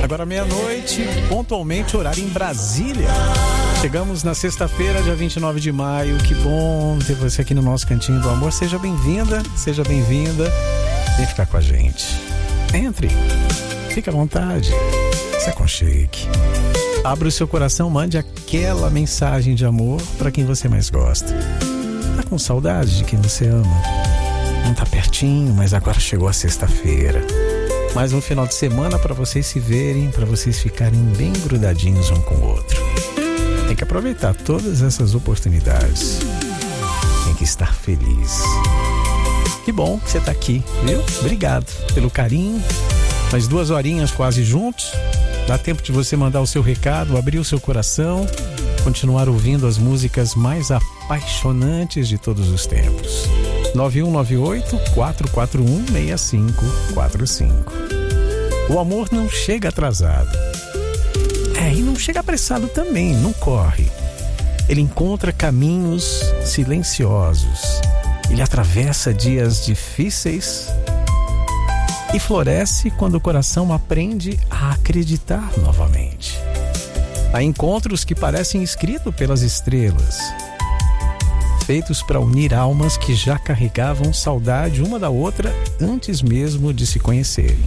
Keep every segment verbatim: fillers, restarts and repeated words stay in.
Agora meia-noite, pontualmente, horário em Brasília. Chegamos na sexta-feira, dia vinte e nove de maio. Que bom ter você aqui no nosso Cantinho do Amor. Seja bem-vinda, seja bem-vinda. Vem ficar com a gente. Entre, fica à vontade, se aconchegue. Abra o seu coração, mande aquela mensagem de amor para quem você mais gosta. Tá com saudade de quem você ama? Não tá pertinho, mas agora chegou a sexta-feira. Mais um final de semana para vocês se verem, para vocês ficarem bem grudadinhos um com o outro. Tem que aproveitar todas essas oportunidades. Tem que estar feliz. Que bom que você tá aqui, viu? Obrigado pelo carinho. Mais duas horinhas quase juntos. Dá tempo de você mandar o seu recado, abrir o seu coração, continuar ouvindo as músicas mais apaixonantes de todos os tempos. nove um nove oito, quatro quatro um, seis cinco quatro cinco. O amor não chega atrasado. É, e não chega apressado também, não corre. Ele encontra caminhos silenciosos. Ele atravessa dias difíceis e floresce quando o coração aprende a acreditar novamente. Há encontros que parecem escritos pelas estrelas, feitos para unir almas que já carregavam saudade uma da outra antes mesmo de se conhecerem.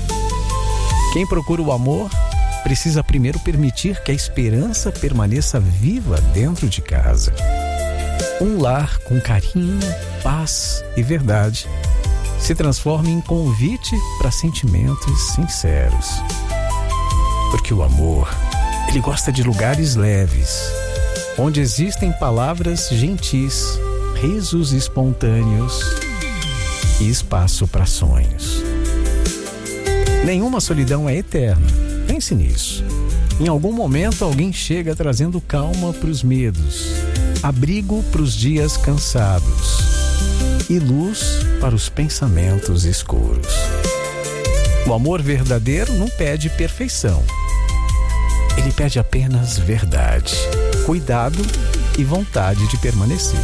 Quem procura o amor precisa primeiro permitir que a esperança permaneça viva dentro de casa. Um lar com carinho, paz e verdade se transforma em convite para sentimentos sinceros. Porque o amor, ele gosta de lugares leves, onde existem palavras gentis, risos espontâneos e espaço para sonhos. Nenhuma solidão é eterna, pense nisso. Em algum momento alguém chega trazendo calma para os medos, abrigo para os dias cansados e luz para os pensamentos escuros. O amor verdadeiro não pede perfeição. Ele pede apenas verdade, cuidado e vontade de permanecer.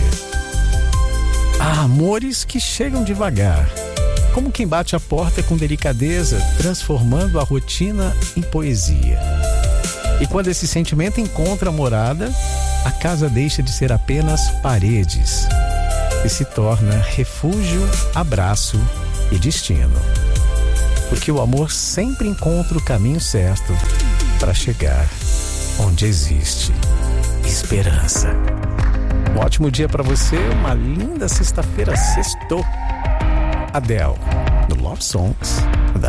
Há amores que chegam devagar, como quem bate a porta com delicadeza, transformando a rotina em poesia. E quando esse sentimento encontra morada, a casa deixa de ser apenas paredes e se torna refúgio, abraço e destino. Porque o amor sempre encontra o caminho certo para chegar onde existe esperança. Um ótimo dia para você, uma linda sexta-feira, sextou. Adele, no Love Songs da